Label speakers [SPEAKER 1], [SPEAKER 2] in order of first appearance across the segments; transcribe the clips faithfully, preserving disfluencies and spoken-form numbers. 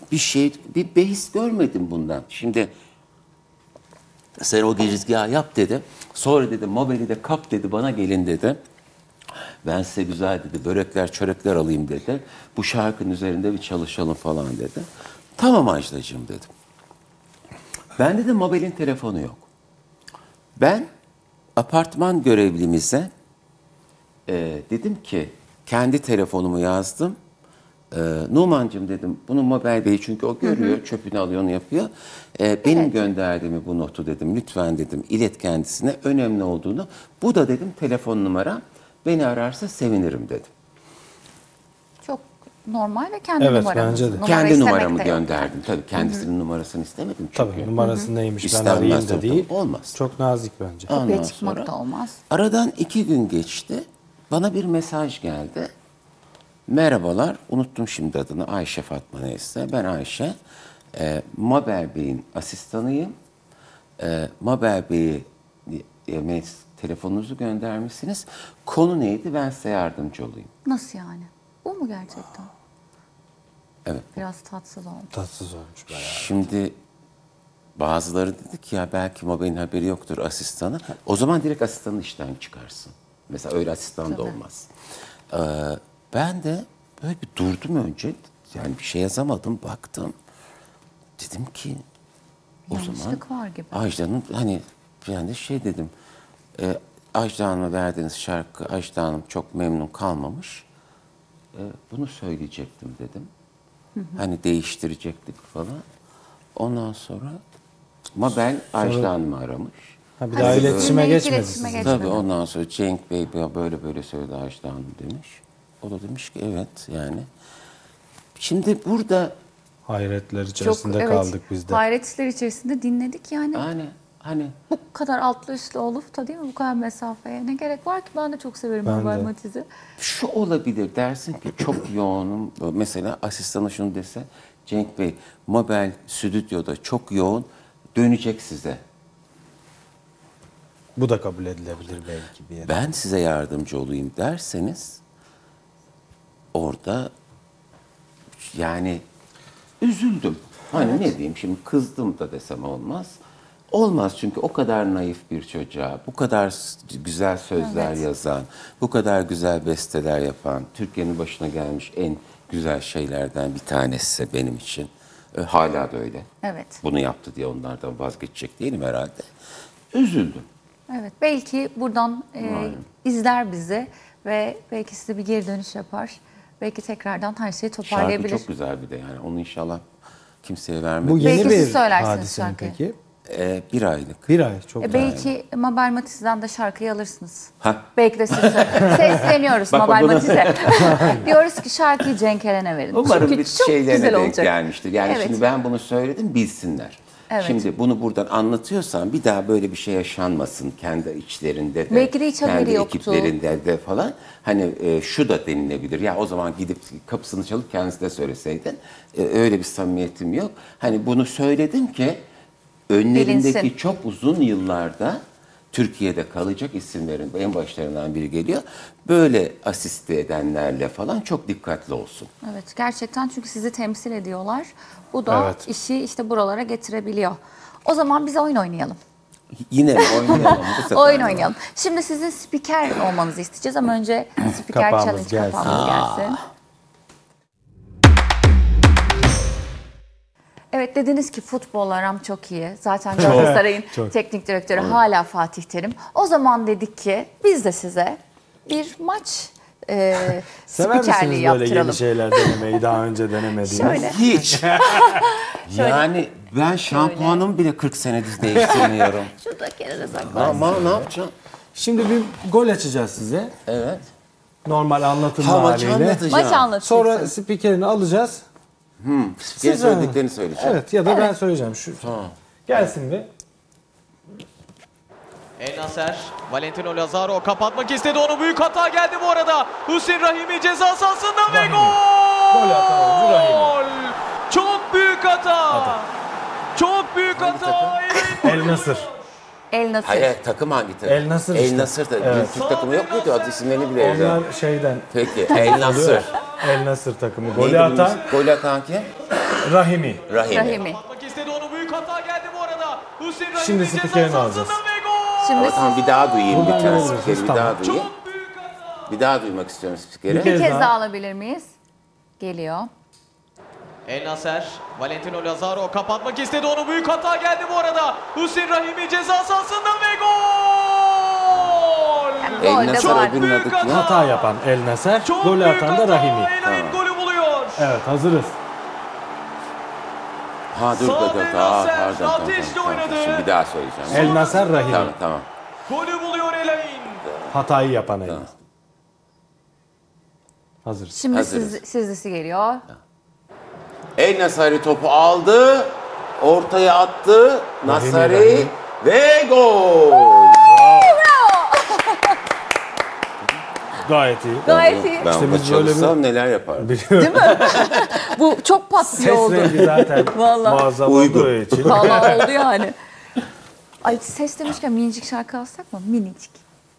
[SPEAKER 1] bir şey, bir behis görmedim bundan. Şimdi sen o girizgahı yap dedi. Sonra dedi Mabel'i de kap dedi, bana gelin dedi. Ben size güzel dedi börekler çörekler alayım dedi. Bu şarkının üzerinde bir çalışalım falan dedi. Tamam Ajdacığım dedim. Bende de Mabel'in telefonu yok. Ben apartman görevlimize e, dedim ki kendi telefonumu yazdım. E, Numan'cığım dedim bunu Mabel Bey çünkü o görüyor, hı hı. çöpünü alıyor onu yapıyor. E, benim evet. gönderdiğimi bu notu dedim lütfen dedim ilet kendisine önemli olduğunu. Bu da dedim telefon numaram. Beni ararsa sevinirim dedim.
[SPEAKER 2] Çok normal ve kendi
[SPEAKER 3] evet,
[SPEAKER 2] numaramı.
[SPEAKER 3] Bence de.
[SPEAKER 1] Kendi numaramı gönderdim. Yani. Tabii kendisinin Hı-hı. numarasını istemedim çünkü.
[SPEAKER 3] Tabii numarası Hı-hı. neymiş ben arayayım da değil.
[SPEAKER 1] Olmaz.
[SPEAKER 3] Çok nazik bence.
[SPEAKER 2] Kapıya çıkmak da olmaz.
[SPEAKER 1] Aradan iki gün geçti. Bana bir mesaj geldi. Merhabalar. Unuttum şimdi adını. Ayşe Fatma neyse. Ben Ayşe. E, Mabel Bey'in asistanıyım. E, Mabel Bey'i e, telefonunuzu göndermişsiniz. Konu neydi? Ben size yardımcı olayım.
[SPEAKER 2] Nasıl yani? Bu mu gerçekten?
[SPEAKER 1] Evet.
[SPEAKER 2] Biraz tatsız olmuş.
[SPEAKER 3] Tatsız olmuş bayağı.
[SPEAKER 1] Şimdi bazıları dedi ki ya belki Mabel'in haberi yoktur asistanı. O zaman direkt asistanı işten çıkarsın. Mesela öyle asistan Tabii. da olmaz. Ee, ben de böyle bir durdum önce. Yani bir şey yazamadım, baktım. Dedim ki o
[SPEAKER 2] Yanlışlık
[SPEAKER 1] zaman
[SPEAKER 2] var gibi.
[SPEAKER 1] Ajda'nın hani ben de şey dedim. E, Ajda Hanım'a verdiğiniz şarkı Ajda Hanım çok memnun kalmamış. E, bunu söyleyecektim dedim. Hı hı. Hani değiştirecektik falan. Ondan sonra Mabel Ajda Hanım'ı aramış.
[SPEAKER 3] Ha, bir daha hani iletişime geçmedi.
[SPEAKER 1] Tabii ondan sonra Cenk Bey böyle böyle söyledi Ajda Hanım demiş. O da demiş ki evet yani. Şimdi burada
[SPEAKER 3] hayretler içerisinde
[SPEAKER 2] çok,
[SPEAKER 3] kaldık
[SPEAKER 2] evet,
[SPEAKER 3] biz de.
[SPEAKER 2] Hayretler içerisinde dinledik yani.
[SPEAKER 1] Hani hani
[SPEAKER 2] bu kadar altlı üstlü olup da değil mi bu kadar mesafeye ne gerek var ki? Ben de çok severim Mabel Matiz'i.
[SPEAKER 1] Şu olabilir dersin ki çok yoğunum. Mesela asistanı şunu dese Cenk Bey Mabel stüdyoda çok yoğun dönecek size.
[SPEAKER 3] Bu da kabul edilebilir belki bir yere.
[SPEAKER 1] Ben size yardımcı olayım derseniz orada yani üzüldüm. Hani evet. ne diyeyim şimdi kızdım da desem olmaz. Olmaz çünkü o kadar naif bir çocuğa, bu kadar güzel sözler evet. yazan, bu kadar güzel besteler yapan, Türkiye'nin başına gelmiş en güzel şeylerden bir tanesi benim için. E, hala da öyle.
[SPEAKER 2] Evet.
[SPEAKER 1] Bunu yaptı diye onlardan vazgeçecek değilim herhalde. Üzüldüm.
[SPEAKER 2] Evet. Belki buradan e, izler bizi ve belki size bir geri dönüş yapar. Belki tekrardan her şeyi toparlayabilir.
[SPEAKER 1] Şarkı çok güzel bir de yani. Onu inşallah kimseye vermedim.
[SPEAKER 3] Bu yeni
[SPEAKER 2] belki
[SPEAKER 3] bir
[SPEAKER 2] siz söylersiniz
[SPEAKER 3] hadise
[SPEAKER 2] şarkıyı.
[SPEAKER 3] Peki?
[SPEAKER 1] Ee, bir aylık.
[SPEAKER 3] Bir ay çok
[SPEAKER 2] e belki Mabel Matiz'den de şarkıyı alırsınız.
[SPEAKER 1] Ha.
[SPEAKER 2] Belki de siz sesleniyoruz Mabel Matiz'e. Diyoruz ki şarkıyı Cenk Eren'e verin.
[SPEAKER 1] Umarım
[SPEAKER 2] Çünkü
[SPEAKER 1] bir
[SPEAKER 2] çok
[SPEAKER 1] şeylerine
[SPEAKER 2] güzel
[SPEAKER 1] denk
[SPEAKER 2] olacak.
[SPEAKER 1] gelmiştir. Yani
[SPEAKER 2] evet.
[SPEAKER 1] şimdi ben bunu söyledim bilsinler.
[SPEAKER 2] Evet.
[SPEAKER 1] Şimdi bunu buradan anlatıyorsam bir daha böyle bir şey yaşanmasın kendi içlerinde de.
[SPEAKER 2] Belki de hiç haberi
[SPEAKER 1] kendi
[SPEAKER 2] yoktu.
[SPEAKER 1] ekiplerinde de falan. Hani e, şu da denilebilir. Ya o zaman gidip kapısını çalıp kendisi de söyleseydin. E, öyle bir samimiyetim yok. Hani bunu söyledim ki önlerindeki Bilinsin. çok uzun yıllarda Türkiye'de kalacak isimlerin en başlarından biri geliyor. Böyle asiste edenlerle falan çok dikkatli olsun.
[SPEAKER 2] Evet gerçekten çünkü sizi temsil ediyorlar. Bu da evet. işi işte buralara getirebiliyor. O zaman biz oyun oynayalım.
[SPEAKER 1] Yine mi oynayalım bu sefer?
[SPEAKER 2] Oyun oynayalım. Şimdi sizin spiker olmanızı isteyeceğiz ama önce spiker challenge
[SPEAKER 3] gelsin.
[SPEAKER 2] kapağımız gelsin. Evet dediniz ki futbol aram çok iyi. Zaten Galatasaray'ın teknik direktörü evet. hala Fatih Terim. O zaman dedik ki biz de size bir maç e, spikerliği yaptıralım.
[SPEAKER 3] Böyle yeni şeyler denemeyi daha önce denemediğiniz?
[SPEAKER 2] Şöyle.
[SPEAKER 1] Hiç. Yani ben şampuanımı bile kırk senedir değiştirmiyorum.
[SPEAKER 2] Şurada kenara saklarsın.
[SPEAKER 1] Ama ne yapacağım?
[SPEAKER 3] Şimdi bir gol açacağız size.
[SPEAKER 1] Evet.
[SPEAKER 3] Normal anlatım
[SPEAKER 1] ha,
[SPEAKER 3] haliyle.
[SPEAKER 1] Maçı
[SPEAKER 2] Maç anlatacağız.
[SPEAKER 3] Sonra spikerini alacağız.
[SPEAKER 1] Hmm, Siz söylediklerini söyleyeceğim.
[SPEAKER 3] Evet ya da
[SPEAKER 2] evet.
[SPEAKER 3] ben söyleyeceğim. Şu,
[SPEAKER 1] tamam.
[SPEAKER 3] Gelsin bir.
[SPEAKER 4] El Naser, Valentino Lazaro kapatmak istedi onu. Büyük hata geldi bu arada. Hüseyin Rahimi ceza sahasında ve gol!
[SPEAKER 3] Gol atan oyuncu Rahimi.
[SPEAKER 4] Çok büyük hata. hata. Çok büyük
[SPEAKER 1] hangi
[SPEAKER 4] hata.
[SPEAKER 3] El Nasır.
[SPEAKER 2] El Nasır.
[SPEAKER 1] Hayır takım hangi takım?
[SPEAKER 3] El Nasır
[SPEAKER 1] El
[SPEAKER 3] işte.
[SPEAKER 1] Nasır da
[SPEAKER 3] evet.
[SPEAKER 1] Türk takımı yok muydu? Adı isimlerini bile.
[SPEAKER 3] Onlar şeyden.
[SPEAKER 1] Peki El Nasır.
[SPEAKER 3] El Nasır takımı.
[SPEAKER 1] Neydi
[SPEAKER 3] Golü
[SPEAKER 1] bu
[SPEAKER 3] atan
[SPEAKER 1] isim? Gol atan kim?
[SPEAKER 3] Rahimi.
[SPEAKER 1] Rahimi.
[SPEAKER 2] Rahimi.
[SPEAKER 4] Kapatmak istedi onu. Büyük hata geldi bu arada. Hüseyin Rahimi
[SPEAKER 3] Şimdi
[SPEAKER 4] ceza
[SPEAKER 3] spikerini
[SPEAKER 4] sahasında
[SPEAKER 3] alacağız.
[SPEAKER 4] ve gol.
[SPEAKER 2] Şimdi
[SPEAKER 1] Ama tamam bir daha duyayım
[SPEAKER 3] Buradan
[SPEAKER 1] lütfen
[SPEAKER 3] görebilirsiniz,
[SPEAKER 1] spikeri bir
[SPEAKER 3] tamam.
[SPEAKER 1] daha duyayım.
[SPEAKER 4] Çok büyük hata.
[SPEAKER 1] Bir daha duymak istiyorum spikeri.
[SPEAKER 3] Bir
[SPEAKER 2] bir
[SPEAKER 3] kez
[SPEAKER 2] kez
[SPEAKER 3] daha.
[SPEAKER 2] daha alabilir miyiz? Geliyor.
[SPEAKER 4] El Naser, Valentino Lazaro kapatmak istedi onu. Büyük hata geldi bu arada. Hüseyin Rahimi ceza sahasında ve gol.
[SPEAKER 2] Gol
[SPEAKER 1] El
[SPEAKER 2] de
[SPEAKER 1] Nasır
[SPEAKER 2] var.
[SPEAKER 1] öbürünün adı kim?
[SPEAKER 3] Hata yapan El Naser,
[SPEAKER 4] Çok
[SPEAKER 3] golü
[SPEAKER 4] büyük
[SPEAKER 3] atan da
[SPEAKER 4] hata.
[SPEAKER 3] Rahimi.
[SPEAKER 4] Elahin golü buluyor.
[SPEAKER 3] Evet, hazırız.
[SPEAKER 1] Ha dur
[SPEAKER 4] Sağ
[SPEAKER 1] dur dur.
[SPEAKER 4] ve
[SPEAKER 1] Aa,
[SPEAKER 4] Nasser
[SPEAKER 1] pardon tamam,
[SPEAKER 4] ateşle
[SPEAKER 1] tamam,
[SPEAKER 4] oynadı.
[SPEAKER 1] tamam. Şimdi bir daha söyleyeceğim.
[SPEAKER 3] El Naser, Rahimi.
[SPEAKER 1] Tamam tamam.
[SPEAKER 4] Golü buluyor Elahin.
[SPEAKER 3] Hatayı yapan El Naser. Hazırız.
[SPEAKER 2] Şimdi
[SPEAKER 1] Hazırız.
[SPEAKER 2] siz, sizlisi geliyor.
[SPEAKER 1] El Nasari topu aldı. Ortaya attı. Nasari
[SPEAKER 3] Rahimi.
[SPEAKER 1] ve gol.
[SPEAKER 3] Gayet iyi.
[SPEAKER 2] Gayet iyi.
[SPEAKER 1] Ben
[SPEAKER 3] İşte
[SPEAKER 1] burada
[SPEAKER 3] biz böyle bir-
[SPEAKER 1] çalışsam neler yaparım.
[SPEAKER 3] Biliyorum.
[SPEAKER 2] Bu çok patlıyor
[SPEAKER 3] Ses
[SPEAKER 2] oldu.
[SPEAKER 3] rengi zaten
[SPEAKER 2] Vallahi.
[SPEAKER 3] muazzam
[SPEAKER 1] Uygun.
[SPEAKER 3] olduğu için.
[SPEAKER 2] Vallahi oldu yani. Ay ses demişken minicik şarkı alsak mı? Minicik.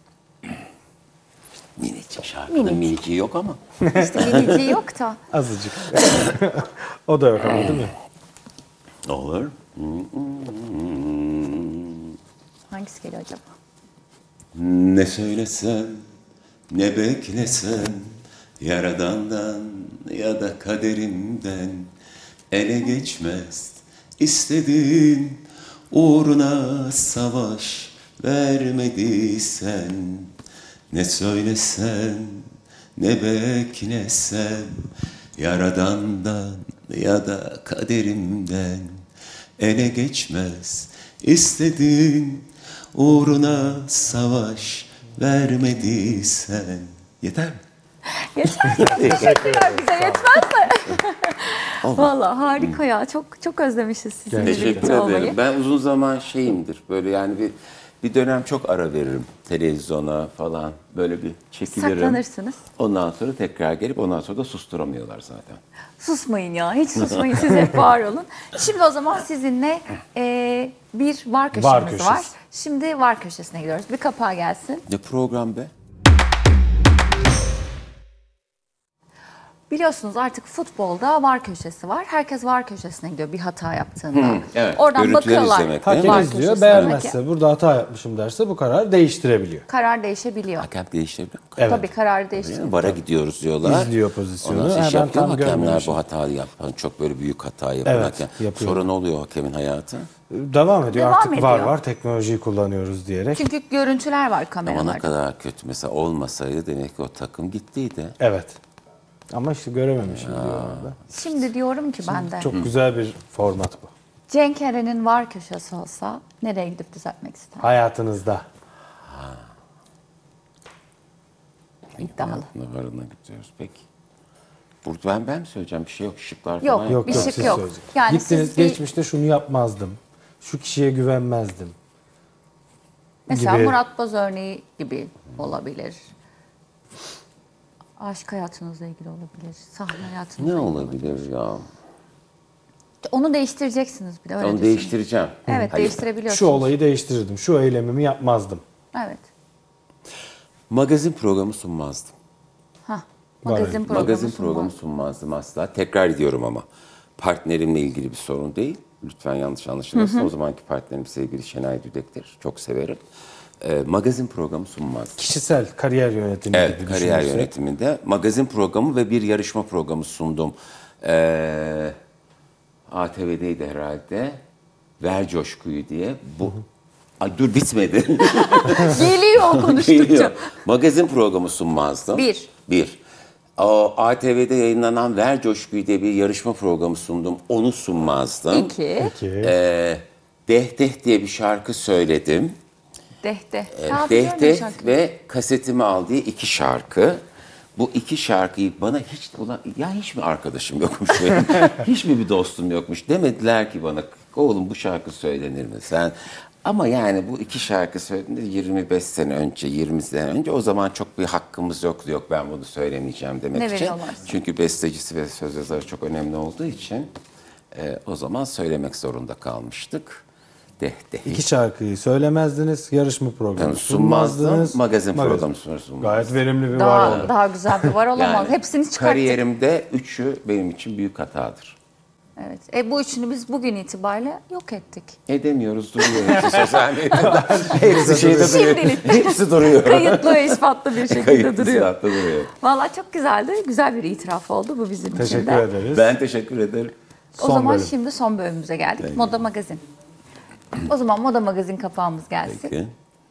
[SPEAKER 1] Minicik şarkının miniciği yok ama.
[SPEAKER 2] İşte miniciği yok da.
[SPEAKER 3] Azıcık. O da yok ama değil mi?
[SPEAKER 1] Olur.
[SPEAKER 2] Hangisi geliyor acaba?
[SPEAKER 1] Ne söylesem, ne beklesem, Yaradan'dan ya da kaderimden ele geçmez. İstediğin uğruna savaş vermediysen, ne söylesem, ne beklesem, Yaradan'dan ya da kaderimden ele geçmez. İstediğin uğruna savaş vermediysen. Yeter mi?
[SPEAKER 2] Yeter. Teşekkürler. Bize yetmez mi? Vallahi harika ya. Çok çok özlemişiz sizinle
[SPEAKER 3] Gerçekten.
[SPEAKER 1] Teşekkür
[SPEAKER 2] birlikte olmayı.
[SPEAKER 1] ederim. Ben uzun zaman şeyimdir. Böyle yani bir bir dönem çok ara veririm televizyona falan. Böyle bir çekilirim.
[SPEAKER 2] Saklanırsınız.
[SPEAKER 1] Ondan sonra tekrar gelip ondan sonra da susturamıyorlar zaten.
[SPEAKER 2] Susmayın ya. Hiç susmayın. Siz hep var olun. Şimdi o zaman sizinle e, bir var köşemiz
[SPEAKER 3] Var
[SPEAKER 2] var.
[SPEAKER 3] köşesi.
[SPEAKER 2] Şimdi var köşesine gidiyoruz. Bir kapağı gelsin.
[SPEAKER 1] Ne program be?
[SPEAKER 2] Biliyorsunuz artık futbolda var köşesi var. Herkes var köşesine gidiyor bir hata yaptığında.
[SPEAKER 1] evet.
[SPEAKER 2] Oradan
[SPEAKER 1] Görüntüleri
[SPEAKER 2] bakıyorlar.
[SPEAKER 1] izlemek,
[SPEAKER 2] var
[SPEAKER 1] değil mi?
[SPEAKER 3] Hakem
[SPEAKER 2] köşesine.
[SPEAKER 3] izliyor, beğenmezse, burada hata yapmışım derse bu karar değiştirebiliyor.
[SPEAKER 2] Karar değişebiliyor.
[SPEAKER 1] Hakem değiştirebiliyor mu?
[SPEAKER 3] Evet.
[SPEAKER 2] Tabii kararı değiştiriyor.
[SPEAKER 1] Yani VAR'a gidiyoruz diyorlar.
[SPEAKER 3] İzliyor pozisyonu,
[SPEAKER 1] Ondan sonra iş
[SPEAKER 3] hemen
[SPEAKER 1] yapıyor
[SPEAKER 3] tam
[SPEAKER 1] hakemler
[SPEAKER 3] görmemiş.
[SPEAKER 1] bu hatayı yapan, çok böyle büyük hata yapan
[SPEAKER 3] Evet,
[SPEAKER 1] hakem.
[SPEAKER 3] yapıyor.
[SPEAKER 1] Sonra ne oluyor hakemin hayatı?
[SPEAKER 3] Devam ediyor.
[SPEAKER 2] Devam
[SPEAKER 3] Artık var
[SPEAKER 2] ediyor.
[SPEAKER 3] var teknolojiyi kullanıyoruz diyerek.
[SPEAKER 2] Çünkü görüntüler var
[SPEAKER 1] Ama ne
[SPEAKER 2] kameralarda.
[SPEAKER 1] kadar kötü. Mesela olmasaydı demek ki o takım gittiydi.
[SPEAKER 3] Evet. Ama işte görememişim diyor orada.
[SPEAKER 2] Şimdi diyorum ki ben de
[SPEAKER 3] Çok güzel bir format bu.
[SPEAKER 2] Cenk Eren'in var köşesi olsa nereye gidip düzeltmek ister?
[SPEAKER 3] Hayatınızda.
[SPEAKER 2] İddialı.
[SPEAKER 1] Varına gidiyoruz. Peki. Burada ben ben mi söyleyeceğim? Bir şey yok. Şıklar
[SPEAKER 2] Yok,
[SPEAKER 1] falan
[SPEAKER 3] Yok
[SPEAKER 2] Bir
[SPEAKER 3] yok
[SPEAKER 2] şık
[SPEAKER 3] siz
[SPEAKER 2] yok.
[SPEAKER 3] söyleyeceksiniz.
[SPEAKER 2] Yani
[SPEAKER 3] Gittiniz
[SPEAKER 2] siz bir-
[SPEAKER 3] geçmişte şunu yapmazdım. Şu kişiye güvenmezdim.
[SPEAKER 2] Mesela
[SPEAKER 3] gibi.
[SPEAKER 2] Murat Boz örneği gibi olabilir. Aşk hayatınızla ilgili olabilir. Sahne hayatınızla
[SPEAKER 1] Ne
[SPEAKER 2] ilgili
[SPEAKER 1] olabilir ya?
[SPEAKER 2] Onu değiştireceksiniz bir de öyle
[SPEAKER 1] Onu
[SPEAKER 2] düşünün.
[SPEAKER 1] değiştireceğim.
[SPEAKER 2] Evet
[SPEAKER 1] Hayır.
[SPEAKER 2] değiştirebiliyorsunuz.
[SPEAKER 3] Şu olayı değiştirirdim. Şu eylemimi yapmazdım.
[SPEAKER 2] Evet.
[SPEAKER 1] Magazin programı sunmazdım.
[SPEAKER 2] Hah.
[SPEAKER 3] Var
[SPEAKER 2] Magazin
[SPEAKER 3] öyle.
[SPEAKER 2] programı
[SPEAKER 1] Magazin
[SPEAKER 2] sunmaz.
[SPEAKER 1] programı sunmazdım asla. Tekrar ediyorum ama. Partnerimle ilgili bir sorun değil. Lütfen yanlış anlaşılmasın. O zamanki partnerim sevgili Şenay Düdek'tir. Çok severim. Ee, magazin programı sunmazdım.
[SPEAKER 3] Kişisel kariyer yönetimi
[SPEAKER 1] Evet,
[SPEAKER 3] gibi
[SPEAKER 1] kariyer
[SPEAKER 3] düşünürsek.
[SPEAKER 1] yönetiminde magazin programı ve bir yarışma programı sundum. Ee, A T V'deydi herhalde. Ver Coşku'yu diye. Bu Ay dur bitmedi.
[SPEAKER 2] Geliyor konuştukça.
[SPEAKER 1] Geliyor. Magazin programı sunmazdım.
[SPEAKER 2] Bir.
[SPEAKER 1] Bir. O A T V'de yayınlanan Ver Coşku'yu diye bir yarışma programı sundum. Onu sunmazdım.
[SPEAKER 2] İki.
[SPEAKER 3] Peki.
[SPEAKER 1] Ee, Deh Deh diye bir şarkı söyledim.
[SPEAKER 2] Dehte.
[SPEAKER 1] Ee,
[SPEAKER 2] Daha
[SPEAKER 1] Deh
[SPEAKER 2] biliyorum ben
[SPEAKER 1] Deh
[SPEAKER 2] şarkıyı.
[SPEAKER 1] ve Kasetimi Al diye iki şarkı. Bu iki şarkıyı bana hiç, ulan, ya hiç mi arkadaşım yokmuş benim? Hiç mi bir dostum yokmuş? Demediler ki bana, oğlum bu şarkı söylenir mi sen? Ama yani bu iki şarkı söylediğimde yirmi beş sene önce, yirmi sene önce o zaman çok bir hakkımız yoktu. Yok ben bunu söylemeyeceğim demek
[SPEAKER 2] Ne
[SPEAKER 1] için.
[SPEAKER 2] veriyorlar?
[SPEAKER 1] Çünkü bestecisi ve söz yazarı çok önemli olduğu için e, o zaman söylemek zorunda kalmıştık. Deh deh.
[SPEAKER 3] İki şarkıyı söylemezdiniz, yarışma programı
[SPEAKER 1] Yani sunmazdım,
[SPEAKER 3] sunmazdınız.
[SPEAKER 1] magazin programı sunardım.
[SPEAKER 3] Gayet verimli bir var
[SPEAKER 2] Daha,
[SPEAKER 3] oldu.
[SPEAKER 2] daha güzel bir var olamaz.
[SPEAKER 1] Yani
[SPEAKER 2] Hepsini çıkarttık.
[SPEAKER 1] kariyerimde üçü benim için büyük hatadır.
[SPEAKER 2] Evet. E, bu üçünü biz bugün itibariyle yok ettik.
[SPEAKER 1] Edemiyoruz, duruyor hepsi sosyal medyada. Hepsi şeyde duruyor.
[SPEAKER 2] Şimdilik.
[SPEAKER 1] Hepsi duruyor.
[SPEAKER 2] Kayıtlı ve ispatlı bir şekilde
[SPEAKER 1] Kayıtlı
[SPEAKER 2] duruyor.
[SPEAKER 1] ispatlı duruyor.
[SPEAKER 2] Vallahi çok güzeldi. Güzel bir itiraf oldu bu bizim için
[SPEAKER 3] Teşekkür
[SPEAKER 2] de.
[SPEAKER 3] ederiz.
[SPEAKER 1] Ben teşekkür ederim.
[SPEAKER 2] O
[SPEAKER 3] Son
[SPEAKER 2] zaman
[SPEAKER 3] bölüm.
[SPEAKER 2] şimdi son bölümümüze geldik. Moda Magazin. O zaman Moda Magazin kapağımız gelsin.
[SPEAKER 1] Peki.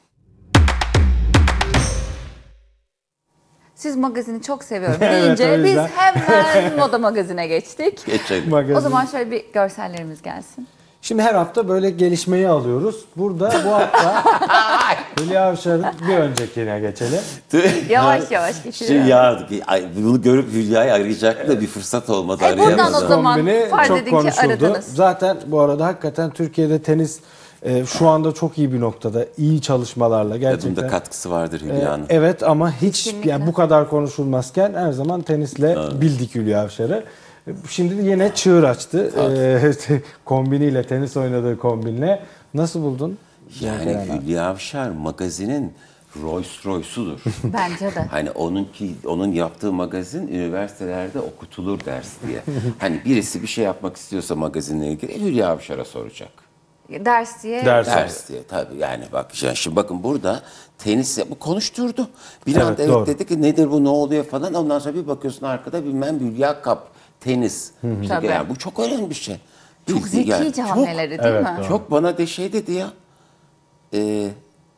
[SPEAKER 2] Siz magazini çok seviyorum
[SPEAKER 3] Evet,
[SPEAKER 2] deyince
[SPEAKER 3] o
[SPEAKER 2] biz
[SPEAKER 3] yüzden.
[SPEAKER 2] hemen Moda Magazine geçtik.
[SPEAKER 1] Geçelim.
[SPEAKER 3] Magazin.
[SPEAKER 2] O zaman şöyle bir görsellerimiz gelsin.
[SPEAKER 3] Şimdi her hafta böyle gelişmeyi alıyoruz. Burada bu hafta Hülya Avşar'ın bir öncekine geçelim.
[SPEAKER 2] Yavaş yavaş
[SPEAKER 1] Şey
[SPEAKER 2] geçiyor.
[SPEAKER 1] ya, ay, bunu görüp Hülya'yı arayacaktım da bir fırsat olmadı,
[SPEAKER 2] E, buradan
[SPEAKER 1] arayamadım.
[SPEAKER 2] o zaman
[SPEAKER 3] Kombini
[SPEAKER 2] farz
[SPEAKER 3] çok
[SPEAKER 2] edin ki
[SPEAKER 3] konuşuldu.
[SPEAKER 2] aradınız.
[SPEAKER 3] Zaten bu arada hakikaten Türkiye'de tenis e, şu anda çok iyi bir noktada. İyi çalışmalarla gerçekten.
[SPEAKER 1] Bunda katkısı vardır
[SPEAKER 3] E,
[SPEAKER 1] Hülya'nın.
[SPEAKER 3] evet ama hiç
[SPEAKER 2] Kesinlikle.
[SPEAKER 3] yani bu kadar konuşulmazken her zaman tenisle bildik Hülya Avşar'ı. E, Şimdi yine çığır açtı. E, kombiniyle, tenis oynadığı kombinle. Nasıl buldun?
[SPEAKER 1] Yani
[SPEAKER 3] Ceren abi?
[SPEAKER 1] Hülya Avşar magazinin Rolls Royce'udur.
[SPEAKER 2] Bence de.
[SPEAKER 1] Hani onunki, onun yaptığı magazin üniversitelerde okutulur ders diye. Hani birisi bir şey yapmak istiyorsa magazinle ilgili Hülya Avşar'a soracak.
[SPEAKER 2] Ders diye.
[SPEAKER 3] Ders.
[SPEAKER 1] Ders diye tabii, yani bak yani şimdi bakın burada tenis bu konuşturdu. Bir anda
[SPEAKER 3] Evet,
[SPEAKER 1] evet
[SPEAKER 3] doğru.
[SPEAKER 1] dedi ki nedir bu, ne oluyor falan, ondan sonra bir bakıyorsun arkada bilmem Hülya Kap tenis. İşte
[SPEAKER 2] Tabii.
[SPEAKER 1] yani bu çok önemli bir şey.
[SPEAKER 2] Çok
[SPEAKER 1] Bildiği yani
[SPEAKER 2] zekice
[SPEAKER 1] çok-
[SPEAKER 2] hamleleri değil
[SPEAKER 3] Evet,
[SPEAKER 2] mi?
[SPEAKER 3] doğru.
[SPEAKER 1] Çok bana de şey dedi ya. E,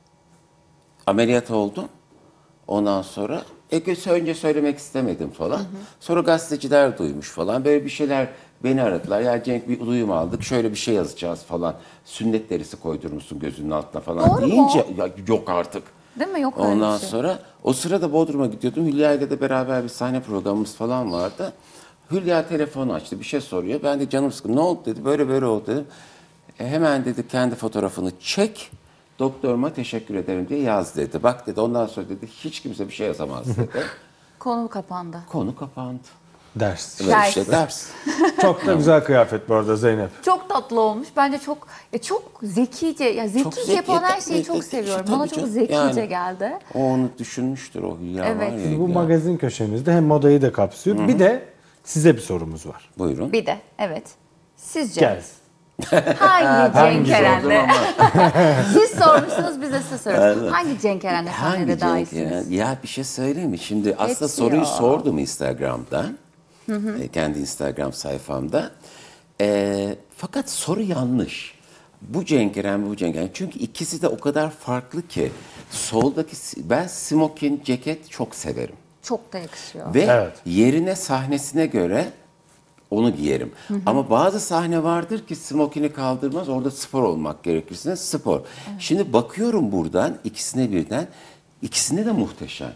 [SPEAKER 1] ameliyat oldum. Ondan sonra e, önce söylemek istemedim falan. Sonra gazeteciler duymuş falan. Böyle bir şeyler beni aradılar. Ya Cenk, bir duyum aldık. Şöyle bir şey yazacağız falan. Sünnet derisi koydurmuşsun gözünün altına falan
[SPEAKER 2] Doğru mu?
[SPEAKER 1] deyince ya, yok artık.
[SPEAKER 2] Değil mi? Yok öyle
[SPEAKER 1] Ondan
[SPEAKER 2] bir şey.
[SPEAKER 1] sonra o sırada Bodrum'a gidiyordum. Hülya ile de beraber bir sahne programımız falan vardı. Hülya telefonu açtı, bir şey soruyor. Ben de canım sıkıldı. Ne oldu dedi. Böyle böyle oldu dedim. E, hemen dedi kendi fotoğrafını çek. Doktoruma teşekkür ederim diye yaz dedi. Bak dedi, ondan sonra dedi hiç kimse bir şey yazamaz dedi.
[SPEAKER 2] Konu kapandı.
[SPEAKER 1] Konu kapandı.
[SPEAKER 3] Ders.
[SPEAKER 1] Ve
[SPEAKER 2] Ders.
[SPEAKER 1] işte ders.
[SPEAKER 3] Çok da güzel kıyafet bu arada Zeynep.
[SPEAKER 2] Çok tatlı olmuş. Bence çok ya çok zekice. Ya zekice
[SPEAKER 1] zeki,
[SPEAKER 2] yapılan her şeyi
[SPEAKER 1] tabii,
[SPEAKER 2] çok
[SPEAKER 1] tabii,
[SPEAKER 2] seviyorum.
[SPEAKER 1] tabii
[SPEAKER 2] Bana çok
[SPEAKER 1] canım.
[SPEAKER 2] zekice
[SPEAKER 1] Yani.
[SPEAKER 2] geldi.
[SPEAKER 1] O onu düşünmüştür, o Hülya
[SPEAKER 2] Evet.
[SPEAKER 1] var ya.
[SPEAKER 3] Bu
[SPEAKER 1] Hülya.
[SPEAKER 3] magazin köşemizde hem modayı da kapsıyor. Bir de size bir sorumuz var.
[SPEAKER 1] Buyurun.
[SPEAKER 2] Bir de evet. Sizce
[SPEAKER 3] Gel.
[SPEAKER 2] hangi Cenk
[SPEAKER 3] hangi
[SPEAKER 2] Eren'le? Siz sormuşsunuz, biz de size soruyoruz. Hangi Cenk Eren'le
[SPEAKER 1] Hangi
[SPEAKER 2] sahnede
[SPEAKER 1] Cenk
[SPEAKER 2] dahilsiniz?
[SPEAKER 1] yani? Ya bir şey söyleyeyim mi? Şimdi aslında
[SPEAKER 2] Yetiyor.
[SPEAKER 1] soruyu sordum Instagram'da. E, kendi Instagram sayfamda. E, fakat soru yanlış. Bu Cenk Eren, bu Cenk Eren. Çünkü ikisi de o kadar farklı ki. Soldaki, ben smokin, ceket çok severim.
[SPEAKER 2] Çok da yakışıyor.
[SPEAKER 1] Ve
[SPEAKER 3] Evet.
[SPEAKER 1] yerine, sahnesine göre onu giyerim. Ama bazı sahne vardır ki smokini kaldırmaz. Orada spor olmak gerekirse spor. Şimdi bakıyorum buradan ikisine birden. İkisinde de muhteşem.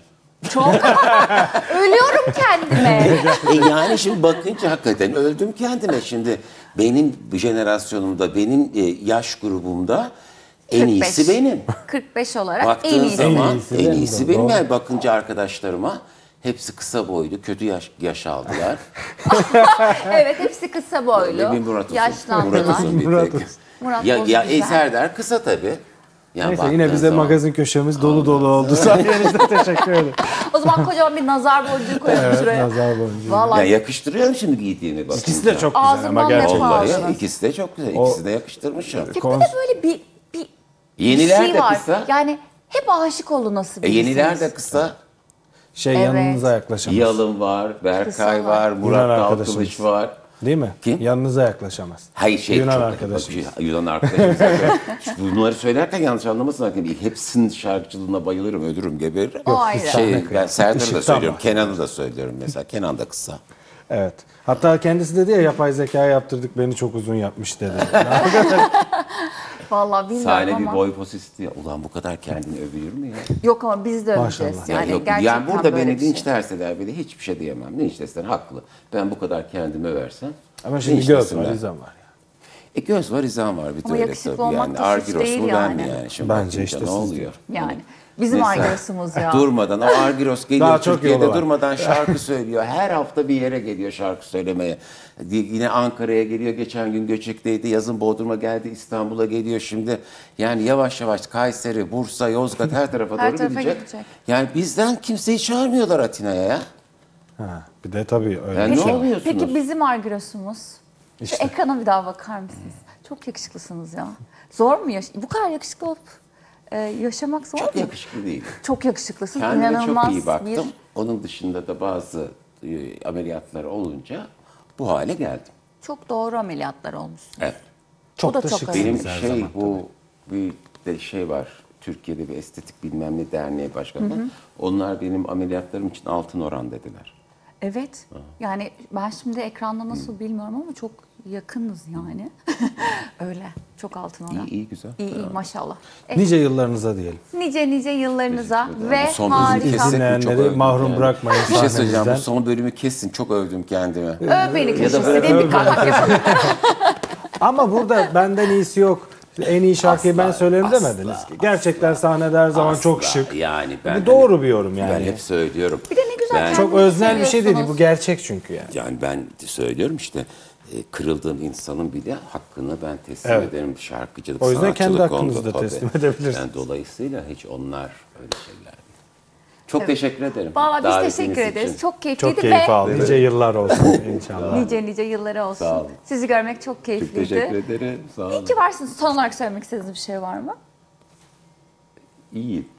[SPEAKER 2] Ölüyorum kendime.
[SPEAKER 1] E yani şimdi bakınca hakikaten öldüm kendime. Şimdi benim jenerasyonumda, benim e, yaş grubumda en
[SPEAKER 2] kırk beş.
[SPEAKER 1] iyisi benim.
[SPEAKER 2] kırk beş olarak
[SPEAKER 1] Baktığın
[SPEAKER 2] en iyisi.
[SPEAKER 1] zaman
[SPEAKER 3] En iyisi
[SPEAKER 1] en
[SPEAKER 3] benim,
[SPEAKER 1] iyisi
[SPEAKER 3] doğru.
[SPEAKER 1] benim. Yani bakınca arkadaşlarıma hepsi kısa boylu, kötü yaş, yaş aldılar.
[SPEAKER 2] Evet, hepsi kısa boylu.
[SPEAKER 1] Bir Murat Uzun.
[SPEAKER 2] Yaşlandılar.
[SPEAKER 1] Murat Uzun bir
[SPEAKER 3] Murat
[SPEAKER 1] tek.
[SPEAKER 3] Uzun.
[SPEAKER 2] Murat
[SPEAKER 1] Ya,
[SPEAKER 2] Boz
[SPEAKER 1] ya
[SPEAKER 2] güzel.
[SPEAKER 1] Serdar kısa tabii. Yani
[SPEAKER 3] Neyse yine
[SPEAKER 1] baktığın
[SPEAKER 3] bize
[SPEAKER 1] zaman-
[SPEAKER 3] magazin köşemiz dolu dolu oldu. Sayenizde teşekkür ederim.
[SPEAKER 2] O zaman kocaman bir nazar boncuğu koyalım
[SPEAKER 3] Evet,
[SPEAKER 2] şuraya.
[SPEAKER 3] nazar boncuğu.
[SPEAKER 2] Vallahi
[SPEAKER 1] Ya yakıştırıyorum şimdi giydiğimi bakınca.
[SPEAKER 3] İkisi de çok güzel
[SPEAKER 2] Ağzından
[SPEAKER 3] ama
[SPEAKER 2] ne
[SPEAKER 3] gerçekten.
[SPEAKER 2] bağlı?
[SPEAKER 1] Vallahi ikisi de çok güzel.
[SPEAKER 3] O-
[SPEAKER 1] İkisi de yakıştırmışım.
[SPEAKER 2] Ya bir de böyle bir, bir, bir
[SPEAKER 1] Yeniler
[SPEAKER 2] şey
[SPEAKER 1] de
[SPEAKER 2] var.
[SPEAKER 1] kısa.
[SPEAKER 2] Yani hep aşık olun nasıl
[SPEAKER 1] E,
[SPEAKER 2] birisiniz.
[SPEAKER 1] yeniler de kısa.
[SPEAKER 3] Şey
[SPEAKER 2] Evet.
[SPEAKER 3] yanınıza yaklaşamaz.
[SPEAKER 1] Yalın var, Berkay
[SPEAKER 2] Kısa
[SPEAKER 1] var,
[SPEAKER 2] var.
[SPEAKER 1] Murat
[SPEAKER 3] Yunan
[SPEAKER 1] Dalkılıç
[SPEAKER 3] arkadaşımız.
[SPEAKER 1] var.
[SPEAKER 3] Değil mi?
[SPEAKER 1] Kim?
[SPEAKER 3] Yanınıza yaklaşamaz.
[SPEAKER 1] Hayır şey
[SPEAKER 3] Yunan
[SPEAKER 1] çok,
[SPEAKER 3] arkadaşımız.
[SPEAKER 1] bak, Yunan arkadaşımız. zaten. Bunları söylerken yanlış anlamasın. Hakim. Hepsinin şarkıcılığına bayılırım, ölürüm, geberirim.
[SPEAKER 2] O ayrı.
[SPEAKER 1] Şey, ben Serdar'ı da
[SPEAKER 3] Işıktan
[SPEAKER 1] söylüyorum,
[SPEAKER 3] var.
[SPEAKER 1] Kenan'ı da söylüyorum mesela. Kenan da kısa.
[SPEAKER 3] Evet. Hatta kendisi dedi ya yapay zeka yaptırdık beni çok uzun yapmış dedi.
[SPEAKER 2] Vallahi bilmiyorum
[SPEAKER 1] Sahne
[SPEAKER 2] ama.
[SPEAKER 1] bir boy positi. Ulan bu kadar kendini övüyor mu ya?
[SPEAKER 2] Yok ama biz de
[SPEAKER 3] Maşallah.
[SPEAKER 2] öveceğiz.
[SPEAKER 1] Yani,
[SPEAKER 2] Yani,
[SPEAKER 1] yok,
[SPEAKER 2] gerçekten
[SPEAKER 1] yani burada
[SPEAKER 2] böyle
[SPEAKER 1] beni
[SPEAKER 2] bir şey.
[SPEAKER 1] linçlerseler bile hiçbir şey diyemem. Linçleseler haklı. Ben bu kadar kendimi översem.
[SPEAKER 3] Ama şimdi göz
[SPEAKER 1] linçlesinler.
[SPEAKER 3] var, izan var.
[SPEAKER 1] E göz var, izan var bir de
[SPEAKER 2] Ama
[SPEAKER 1] öyle
[SPEAKER 2] yakışıklı
[SPEAKER 1] tabii.
[SPEAKER 2] olmak
[SPEAKER 1] Yani
[SPEAKER 2] da suç
[SPEAKER 1] Argyros
[SPEAKER 2] değil
[SPEAKER 1] mu ben mi
[SPEAKER 2] yani.
[SPEAKER 1] yani? Şimdi
[SPEAKER 3] Bence
[SPEAKER 1] bakınca
[SPEAKER 3] işte
[SPEAKER 1] ne
[SPEAKER 3] siz
[SPEAKER 1] oluyor?
[SPEAKER 2] Yani Bizim
[SPEAKER 1] Mesela-
[SPEAKER 2] Argos'umuz ya.
[SPEAKER 1] Durmadan o Argyros geliyor
[SPEAKER 3] Daha çok
[SPEAKER 1] Türkiye'de
[SPEAKER 3] yolu var.
[SPEAKER 1] durmadan şarkı söylüyor. Her hafta bir yere geliyor şarkı söylemeye. Yine Ankara'ya geliyor. Geçen gün Göçek'teydi. Yazın Bodrum'a geldi. İstanbul'a geliyor şimdi. Yani yavaş yavaş Kayseri, Bursa, Yozgat her tarafa
[SPEAKER 2] Her
[SPEAKER 1] doğru
[SPEAKER 2] tarafa
[SPEAKER 1] gidecek.
[SPEAKER 2] gidecek.
[SPEAKER 1] Yani bizden kimseyi çağırmıyorlar Atina'ya ya.
[SPEAKER 3] Ha, bir de tabii öyle.
[SPEAKER 1] Yani
[SPEAKER 3] bir
[SPEAKER 1] ne
[SPEAKER 3] şey var.
[SPEAKER 1] oluyorsunuz?
[SPEAKER 2] Peki bizim Argos'umuz? Şu
[SPEAKER 3] İşte.
[SPEAKER 2] ekrana bir daha bakar mısınız? Çok yakışıklısınız ya. Zor mu yaş bu kadar yakışıklı olup e, yaşamak zor
[SPEAKER 1] Çok
[SPEAKER 2] mu?
[SPEAKER 1] yakışıklı değil.
[SPEAKER 2] Çok yakışıklısın.
[SPEAKER 1] Kendime
[SPEAKER 2] İnanılmaz
[SPEAKER 1] çok iyi baktım.
[SPEAKER 2] bir...
[SPEAKER 1] Onun dışında da bazı e, ameliyatlar olunca bu hale geldim.
[SPEAKER 2] Çok doğru ameliyatlar olmuş.
[SPEAKER 1] Evet.
[SPEAKER 3] Çok
[SPEAKER 2] da
[SPEAKER 3] da
[SPEAKER 2] çok
[SPEAKER 3] şıksınız
[SPEAKER 1] Benim
[SPEAKER 3] her
[SPEAKER 1] şey
[SPEAKER 3] zaman.
[SPEAKER 1] bu bir de şey var. Türkiye'de bir estetik bilmem ne derneği başkanı. Onlar benim ameliyatlarım için altın oran dediler.
[SPEAKER 2] Evet. Yani ben şimdi ekranda nasıl bilmiyorum ama çok yakınız yani. Öyle. Çok altın ona.
[SPEAKER 1] İyi, iyi, güzel.
[SPEAKER 2] İyi, iyi maşallah. Eh,
[SPEAKER 3] Nice yıllarınıza diyelim.
[SPEAKER 2] nice nice yıllarınıza
[SPEAKER 1] Teşekkür ederim.
[SPEAKER 2] ve
[SPEAKER 1] Bu son bölümü
[SPEAKER 2] harika.
[SPEAKER 1] kesin, bu çok
[SPEAKER 3] İzleyenleri
[SPEAKER 1] övdüm
[SPEAKER 3] mahrum bırakmayın
[SPEAKER 1] Bir şey söyleyeceğim. Bu
[SPEAKER 3] sahnenizden.
[SPEAKER 1] son bölümü kesin. Çok övdüm kendimi.
[SPEAKER 2] Öv beni köşesi
[SPEAKER 1] böyle
[SPEAKER 2] değil mi?
[SPEAKER 3] öv
[SPEAKER 2] Kapak yapalım.
[SPEAKER 3] Ama burada benden iyisi yok. En iyi şarkıyı ben
[SPEAKER 1] Asla,
[SPEAKER 3] söylerim
[SPEAKER 1] asla.
[SPEAKER 3] demediniz ki. Gerçekten sahnede her zaman çok
[SPEAKER 1] Asla.
[SPEAKER 3] şık.
[SPEAKER 1] Yani ben
[SPEAKER 3] Bu doğru bir yorum yani.
[SPEAKER 1] Ben hep söylüyorum.
[SPEAKER 2] Bir de ne güzel
[SPEAKER 1] Ben-
[SPEAKER 3] Çok
[SPEAKER 2] kendinizi
[SPEAKER 3] öznel bir şey değil. Bu
[SPEAKER 2] seviyorsunuz.
[SPEAKER 3] gerçek çünkü yani.
[SPEAKER 1] Yani ben söylüyorum işte e, kırıldığım insanın bile hakkını ben teslim
[SPEAKER 3] Evet.
[SPEAKER 1] ederim. Şarkıcılık,
[SPEAKER 3] O yüzden kendi
[SPEAKER 1] sanatçılık
[SPEAKER 3] hakkınızı
[SPEAKER 1] konuda
[SPEAKER 3] da
[SPEAKER 1] tabii.
[SPEAKER 3] teslim edebilirsiniz.
[SPEAKER 1] Yani dolayısıyla hiç onlar öyle şeyler değil. Çok
[SPEAKER 2] Evet.
[SPEAKER 1] teşekkür ederim.
[SPEAKER 2] Valla biz
[SPEAKER 1] davetiniz
[SPEAKER 2] teşekkür
[SPEAKER 1] için.
[SPEAKER 2] ederiz. Çok keyifliydi
[SPEAKER 3] Çok keyif
[SPEAKER 2] ve
[SPEAKER 3] aldım. Nice yıllar olsun inşallah.
[SPEAKER 2] nice nice yılları olsun.
[SPEAKER 1] Sağ olun.
[SPEAKER 2] Sizi görmek çok
[SPEAKER 1] Çok
[SPEAKER 2] keyifliydi.
[SPEAKER 1] teşekkür ederim. Sağ olun.
[SPEAKER 2] İyi ki varsınız. Son olarak söylemek istediğiniz bir şey var mı?
[SPEAKER 1] İyiyim.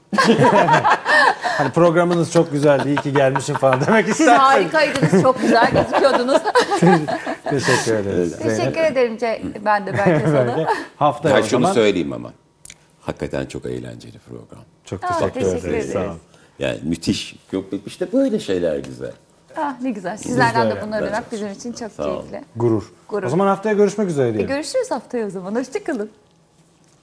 [SPEAKER 3] Hani programınız çok güzeldi. İyi ki gelmişim falan demek
[SPEAKER 2] Siz
[SPEAKER 3] isterseniz.
[SPEAKER 2] harikaydınız. Çok güzel gözüküyordunuz.
[SPEAKER 3] Teşekkür ederiz.
[SPEAKER 2] Teşekkür ederim. Ce- Ben de Berke sana.
[SPEAKER 3] Böyle haftaya
[SPEAKER 1] Ben
[SPEAKER 3] o
[SPEAKER 1] şunu
[SPEAKER 3] zaman.
[SPEAKER 1] söyleyeyim ama. Hakikaten çok eğlenceli program.
[SPEAKER 3] Çok
[SPEAKER 2] Aa,
[SPEAKER 3] teşekkür,
[SPEAKER 2] teşekkür
[SPEAKER 3] ederiz. Sağ
[SPEAKER 2] ederiz.
[SPEAKER 3] olun.
[SPEAKER 1] Yani müthiş. Yok işte böyle şeyler güzel.
[SPEAKER 2] Ah, ne güzel. Sizlerden de
[SPEAKER 3] öyle.
[SPEAKER 2] bunları
[SPEAKER 1] Ben
[SPEAKER 2] duymak
[SPEAKER 1] de.
[SPEAKER 2] bizim için çok
[SPEAKER 1] Sağ olun.
[SPEAKER 2] keyifli.
[SPEAKER 3] Gurur.
[SPEAKER 2] Gurur.
[SPEAKER 3] O zaman haftaya görüşmek üzere
[SPEAKER 2] E,
[SPEAKER 3] diyelim.
[SPEAKER 2] görüşürüz haftaya o zaman. Hoşçakalın.